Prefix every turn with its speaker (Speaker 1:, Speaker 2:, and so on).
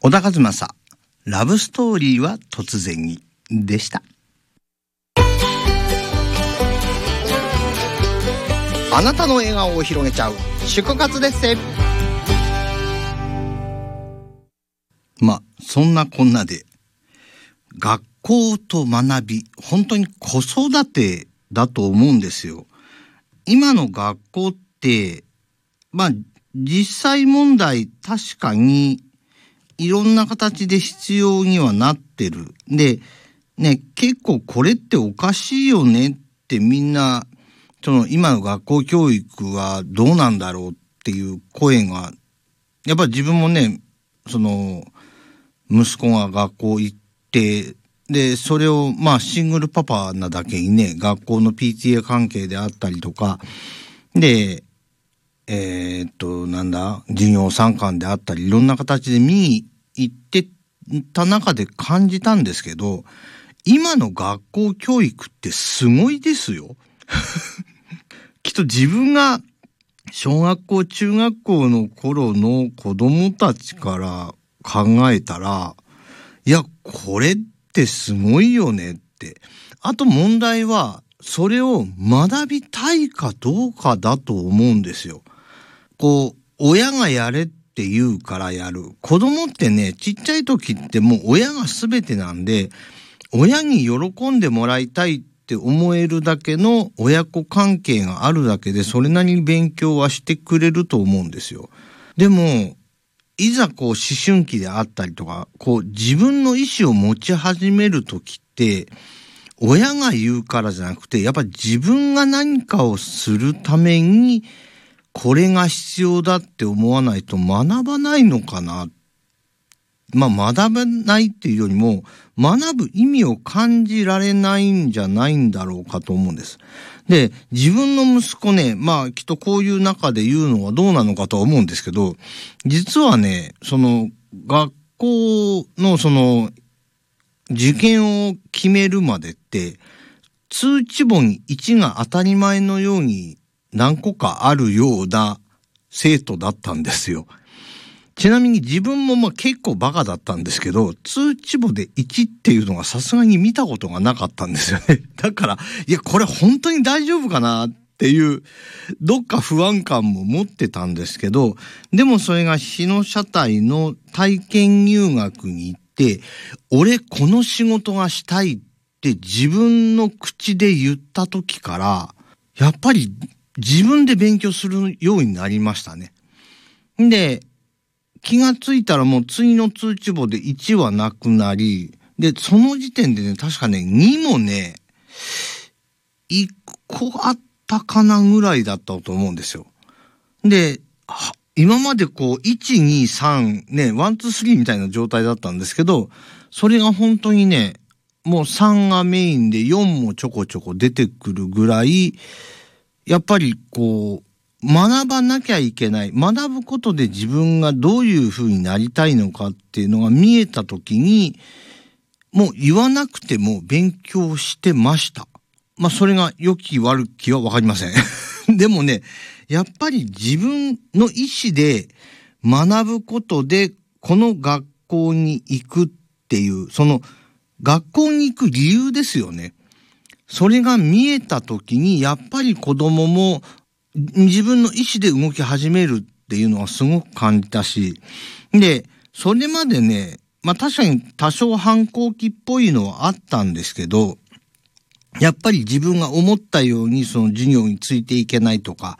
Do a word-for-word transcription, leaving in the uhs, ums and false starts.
Speaker 1: 小田和正、ラブストーリーは突然にでした。あなたの笑顔を広げちゃう祝活ですせ。まあそんなこんなで学校と学び、本当に子育てだと思うんですよ。今の学校ってまあ実際問題確かにいろんな形で必要にはなってる。でね、結構これっておかしいよねってみんなその今の学校教育はどうなんだろうっていう声がやっぱり自分もね、その息子が学校行ってでそれをまあシングルパパなだけにね、学校の ピーティーエー 関係であったりとかでえー、っとなんだ授業参観であったりいろんな形で見に行ってた中で感じたんですけど、今の学校教育ってすごいですよ。きっと自分が小学校中学校の頃の子供たちから考えたら、いやこれってすごいよねって。あと問題はそれを学びたいかどうかだと思うんですよ。こう親がやれって言うからやる。子供ってね、ちっちゃい時ってもう親が全てなんで、親に喜んでもらいたいって思えるだけの親子関係があるだけでそれなりに勉強はしてくれると思うんですよ。でもいざこう思春期であったりとか、こう自分の意思を持ち始める時って親が言うからじゃなくて、やっぱり自分が何かをするためにこれが必要だって思わないと学ばないのかな。まあ学ばないっていうよりも学ぶ意味を感じられないんじゃないんだろうかと思うんです。で、自分の息子ね、まあきっとこういう中で言うのはどうなのかとは思うんですけど、実はね、その学校のその受験を決めるまでって通知簿にいちが当たり前のように何個かあるような生徒だったんですよ。ちなみに自分もまあ結構バカだったんですけど、通知簿でいちっていうのがさすがに見たことがなかったんですよね。だから、いやこれ本当に大丈夫かなっていうどっか不安感も持ってたんですけど、でもそれが日野車体の体験入学に行って、俺この仕事がしたいって自分の口で言った時から、やっぱり自分で勉強するようになりましたね。で、気がついたらもう次の通知簿でいちはなくなり、で、その時点でね、確かね、にもね、いっこあったかなぐらいだったと思うんですよ。で、今までこう、いち、に、さん、ね、ワン、ツー、スリーみたいな状態だったんですけど、それが本当にね、もうさんがメインでよんもちょこちょこ出てくるぐらい、やっぱりこう学ばなきゃいけない、学ぶことで自分がどういう風になりたいのかっていうのが見えた時に、もう言わなくても勉強してました。まあそれが良き悪きは分かりません。でもね、やっぱり自分の意思で学ぶことでこの学校に行くっていう、その学校に行く理由ですよね。それが見えた時にやっぱり子供も自分の意思で動き始めるっていうのはすごく感じたし、でそれまでね、まあ確かに多少反抗期っぽいのはあったんですけど、やっぱり自分が思ったようにその授業についていけないとか、